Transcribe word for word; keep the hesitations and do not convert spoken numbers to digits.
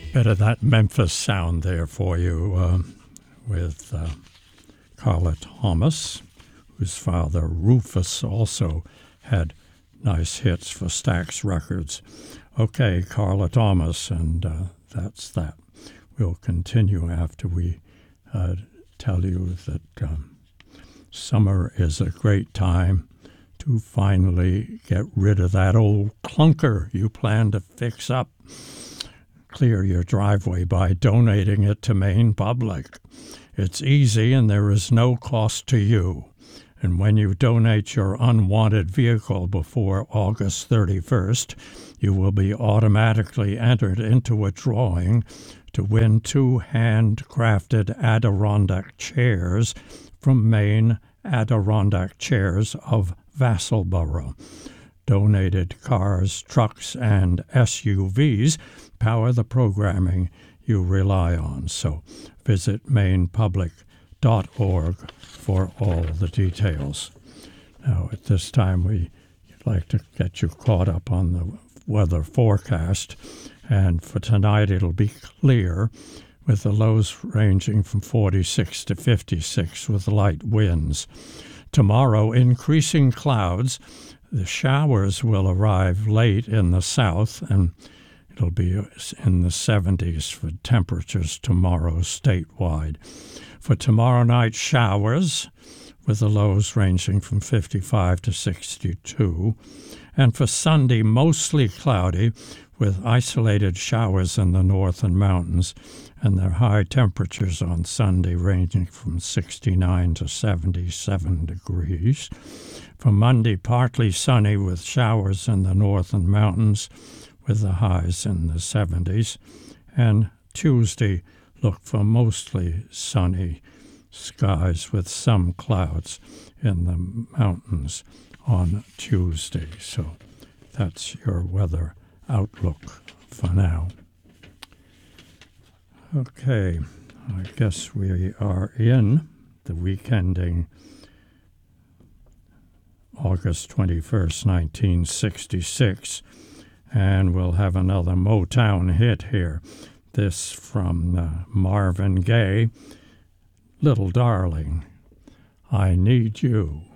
Bit of that Memphis sound there for you uh, with uh, Carla Thomas, whose father Rufus also had nice hits for Stax Records. Okay, Carla Thomas, and uh, that's that. We'll continue after we uh, tell you that um, summer is a great time to finally get rid of that old clunker you plan to fix up. Clear your driveway by donating it to Maine Public. It's easy and there is no cost to you. And when you donate your unwanted vehicle before August thirty-first, you will be automatically entered into a drawing to win two handcrafted Adirondack chairs from Maine Adirondack Chairs of Vassalboro. Donated cars, trucks, and S U Vs power the programming you rely on. So visit maine public dot org for all the details. Now, at this time, we'd like to get you caught up on the weather forecast. And for tonight, it'll be clear with the lows ranging from forty-six to fifty-six with light winds. Tomorrow, increasing clouds. The showers will arrive late in the south, and it'll be in the seventies for temperatures tomorrow statewide. For tomorrow night, showers with the lows ranging from fifty-five to sixty-two. And for Sunday, mostly cloudy with isolated showers in the north and mountains, and their high temperatures on Sunday ranging from sixty-nine to seventy-seven degrees. For Monday, partly sunny with showers in the north and mountains with the highs in the seventies. And Tuesday, look for mostly sunny skies with some clouds in the mountains on Tuesday. So that's your weather outlook for now. Okay, I guess we are in the week ending August twenty-first, nineteen sixty-six, and we'll have another Motown hit here. This from uh, Marvin Gaye, Little Darling, I Need You.